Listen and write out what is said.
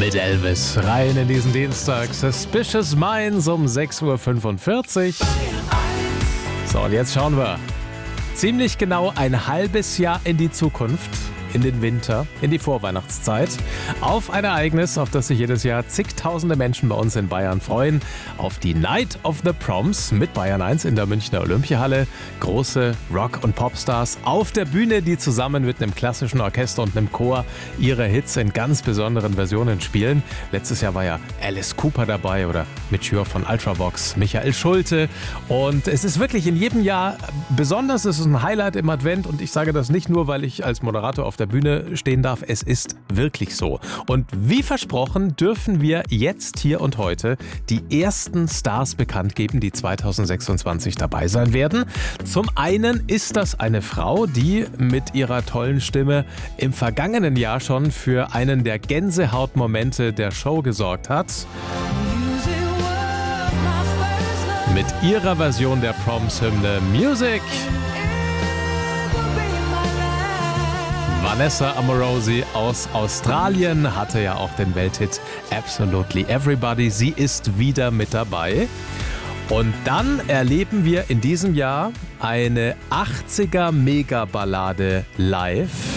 Mit Elvis rein in diesen Dienstag. Suspicious Minds um 6:45 Uhr. So, und jetzt schauen wir ziemlich genau ein halbes Jahr in die Zukunft, in den Winter, in die Vorweihnachtszeit, auf ein Ereignis, auf das sich jedes Jahr zigtausende Menschen bei uns in Bayern freuen, auf die Night of the Proms mit Bayern 1 in der Münchner Olympiahalle. Große Rock- und Popstars auf der Bühne, die zusammen mit einem klassischen Orchester und einem Chor ihre Hits in ganz besonderen Versionen spielen. Letztes Jahr war ja Alice Cooper dabei oder Mitchell von Ultravox, Michael Schulte. Und es ist wirklich in jedem Jahr besonders, es ist ein Highlight im Advent und ich sage das nicht nur, weil ich als Moderator auf der Bühne stehen darf, es ist wirklich so. Und wie versprochen dürfen wir jetzt, hier und heute die ersten Stars bekannt geben, die 2026 dabei sein werden. Zum einen ist das eine Frau, die mit ihrer tollen Stimme im vergangenen Jahr schon für einen der Gänsehautmomente der Show gesorgt hat. Mit ihrer Version der Proms-Hymne Music. Vanessa Amorosi aus Australien hatte ja auch den Welthit Absolutely Everybody. Sie ist wieder mit dabei. Und dann erleben wir in diesem Jahr eine 80er Megaballade live.